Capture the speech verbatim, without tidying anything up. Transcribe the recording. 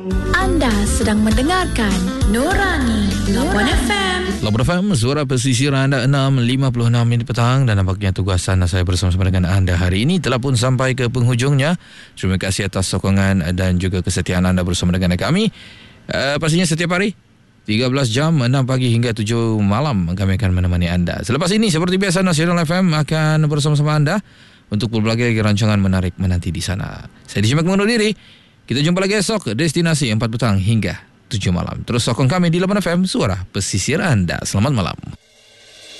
Anda sedang mendengarkan Nurani Labuan F M. Labuan F M, suara pesisir anda enam lima puluh enam minit petang, dan nampaknya tugasan saya bersama-sama dengan anda hari ini telah pun sampai ke penghujungnya. Terima kasih atas sokongan dan juga kesetiaan anda bersama dengan kami. Uh, pastinya setiap hari tiga belas jam, enam pagi hingga tujuh malam kami akan menemani anda. Selepas ini seperti biasa Nasional F M akan bersama-sama anda untuk berbagai rancangan menarik menanti di sana. Saya Dijimak mengundur diri. Kita jumpa lagi esok, destinasi empat petang hingga tujuh malam. Terus sokong kami di Labuan F M, suara pesisir anda. Selamat malam.